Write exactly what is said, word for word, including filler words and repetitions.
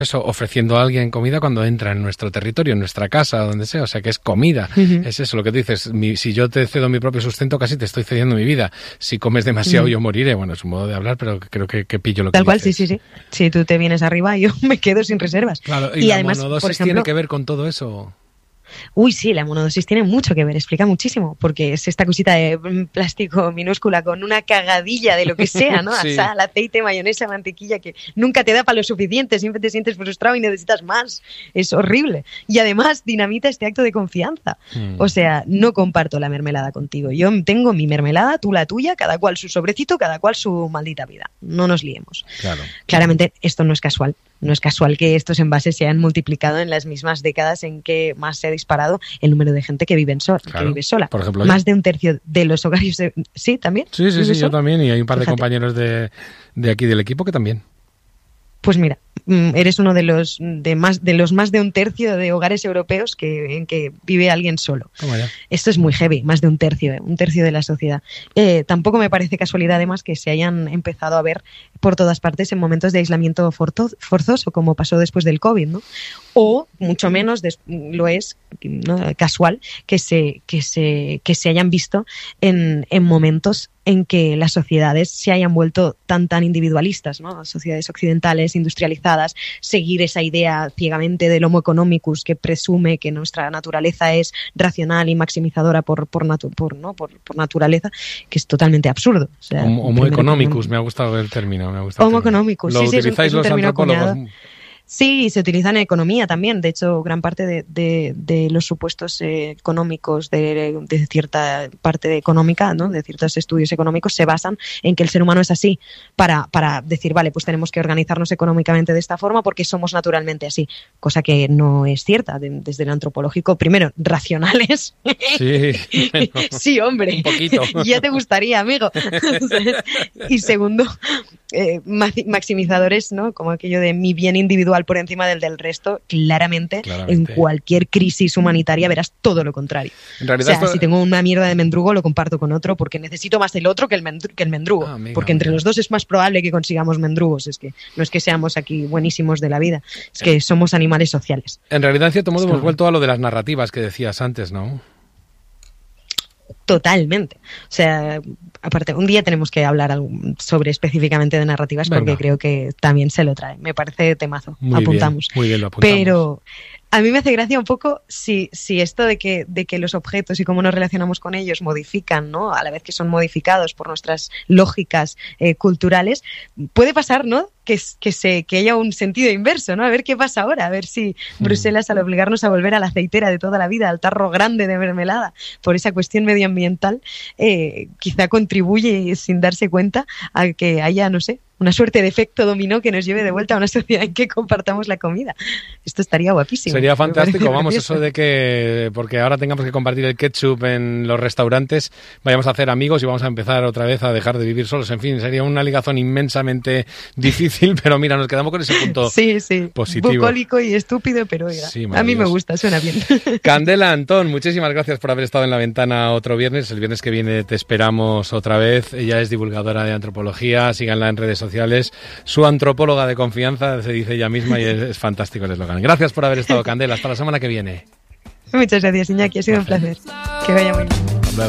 eso, ofreciendo a alguien comida cuando entra en nuestro territorio, en nuestra casa, donde sea, o sea que es comida. Uh-huh. Es eso lo que tú dices, mi, si yo te cedo mi propio sustento, casi te estoy cediendo mi vida. Si comes demasiado, uh-huh. yo moriré. Bueno, es un modo de hablar, pero creo que, que pillo lo que Tal cual, dices. sí, sí, sí. Si tú te vienes arriba, yo me quedo sin reservas. Claro, y, y la además, monodosis por ejemplo, tiene que ver con todo eso. Uy, sí, la monodosis tiene mucho que ver, explica muchísimo, porque es esta cosita de plástico minúscula con una cagadilla de lo que sea, ¿no? Sí. Sal, aceite, mayonesa, mantequilla, que nunca te da para lo suficiente, siempre te sientes frustrado y necesitas más. Es horrible. Y además dinamita este acto de confianza. Mm. O sea, no comparto la mermelada contigo. Yo tengo mi mermelada, tú la tuya, cada cual su sobrecito, cada cual su maldita vida. No nos liemos. Claro. Claramente esto no es casual. No es casual que estos envases se hayan multiplicado en las mismas décadas en que más se ha disparado el número de gente que vive, en so- claro. que vive sola. Por ejemplo, más yo. de un tercio de los hogares... De... ¿Sí, también? Sí, sí, sí, sola? Yo también. Y hay un par Fíjate. de compañeros de, de aquí del equipo que también. Pues mira, eres uno de los de más de los más de un tercio de hogares europeos que, en que vive alguien solo. Esto es muy heavy, más de un tercio, ¿eh? un tercio de la sociedad. Eh, tampoco me parece casualidad, además, que se hayan empezado a ver por todas partes en momentos de aislamiento forzoso, como pasó después del COVID, ¿no? O, mucho menos, des- lo es, ¿no? casual, que se, que se, que se hayan visto en, en momentos en que las sociedades se hayan vuelto tan tan individualistas, ¿no? Sociedades occidentales, industrializadas, seguir esa idea ciegamente del homo economicus que presume que nuestra naturaleza es racional y maximizadora por por, natu- por, ¿no? por, por naturaleza, que es totalmente absurdo. O sea, homo, homo economicus, me ha gustado el término. Me ha gustado homo economicus, sí, sí, es un, es un término acuñado. Sí, se utiliza en economía también. De hecho, gran parte de, de, de los supuestos eh, económicos de, de cierta parte económica, ¿no? De ciertos estudios económicos se basan en que el ser humano es así para, para decir, vale, pues tenemos que organizarnos económicamente de esta forma porque somos naturalmente así. Cosa que no es cierta. De, desde el antropológico, primero, racionales. Sí, bueno, sí, hombre. Un poquito. Ya te gustaría, amigo. Y segundo, eh, maximizadores, ¿no? Como aquello de mi bien individual por encima del del resto, claramente, claramente. En cualquier crisis humanitaria verás todo lo contrario. En realidad, o sea, esto... si tengo una mierda de mendrugo, lo comparto con otro porque necesito más el otro que el, mendru- que el mendrugo. Ah, amiga, porque entre amiga. los dos es más probable que consigamos mendrugos. Es que no es que seamos aquí buenísimos de la vida, es que somos animales sociales. En realidad, en cierto modo, es hemos como... vuelto a lo de las narrativas que decías antes, ¿no? Totalmente. O sea, aparte, un día tenemos que hablar sobre específicamente de narrativas. Venga. Porque creo que también se lo trae. Me parece temazo. Muy apuntamos. Bien, muy bien, lo apuntamos. Pero a mí me hace gracia un poco si, si esto de que, de que los objetos y cómo nos relacionamos con ellos modifican, ¿no? A la vez que son modificados por nuestras lógicas eh, culturales, puede pasar, ¿no? Que, que, se, que haya un sentido inverso, ¿no? A ver qué pasa ahora, a ver si Bruselas, al obligarnos a volver a la aceitera de toda la vida, al tarro grande de mermelada, por esa cuestión medioambiental, eh, quizá contribuye sin darse cuenta a que haya, no sé, una suerte de efecto dominó que nos lleve de vuelta a una sociedad en que compartamos la comida. Esto estaría guapísimo. Sería fantástico, vamos, eso de que, porque ahora tengamos que compartir el ketchup en los restaurantes, vayamos a hacer amigos y vamos a empezar otra vez a dejar de vivir solos. En fin, sería una ligazón inmensamente difícil, pero mira, nos quedamos con ese punto sí, sí. positivo. Bucólico y estúpido, pero oiga, sí, a mí me gusta, suena bien. Candela Antón, muchísimas gracias por haber estado en La Ventana otro viernes. El viernes que viene te esperamos otra vez. Ella es divulgadora de antropología, síganla en redes sociales. Su antropóloga de confianza, se dice ella misma, y es, es fantástico el eslogan. Gracias por haber estado, Candela. Hasta la semana que viene. Muchas gracias, Iñaki. Ha sido un placer. Que vaya muy bien.